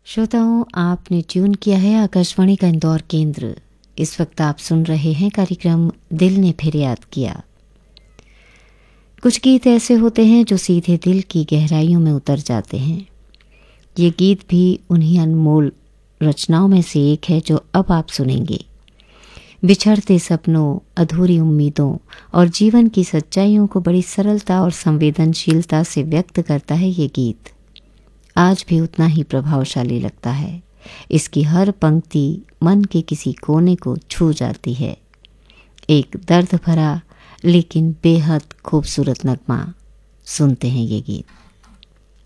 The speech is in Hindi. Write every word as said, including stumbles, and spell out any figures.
श्रोताओं, आपने ट्यून किया है आकाशवाणी का इंदौर केंद्र। इस वक्त आप सुन रहे हैं कार्यक्रम दिल ने फिर याद किया। कुछ गीत ऐसे होते हैं जो सीधे दिल की गहराइयों में उतर जाते हैं। ये गीत भी उन्हीं अनमोल रचनाओं में से एक है जो अब आप सुनेंगे। बिछड़ते सपनों, अधूरी उम्मीदों और जीवन की सच्चाइयों को बड़ी सरलता और संवेदनशीलता से व्यक्त करता है ये गीत। आज भी उतना ही प्रभावशाली लगता है। इसकी हर पंक्ति मन के किसी कोने को छू जाती है। एक दर्द भरा लेकिन बेहद खूबसूरत नगमा। सुनते हैं ये गीत।